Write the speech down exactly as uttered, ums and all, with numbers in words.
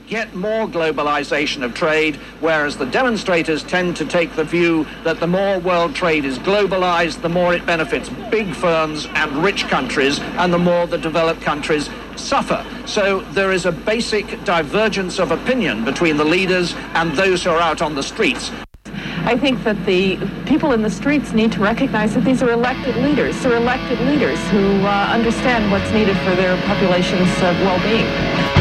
get more globalization of trade, whereas the demonstrators tend to take the view that the more world trade is globalized, the more it benefits big firms and rich countries, and the more the developed countries suffer. So there is a basic divergence of opinion between the leaders and those who are out on the streets. I think that the people in the streets need to recognize that these are elected leaders. They're elected leaders who uh, understand what's needed for their population's uh, well-being.